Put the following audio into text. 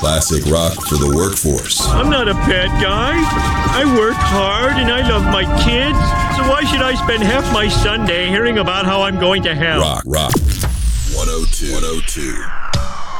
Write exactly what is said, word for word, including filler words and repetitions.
Classic rock for the workforce. I'm not a bad guy. I work hard and I love my kids. So why should I spend half my Sunday hearing about how I'm going to hell? Rock, rock. one oh two. one oh two.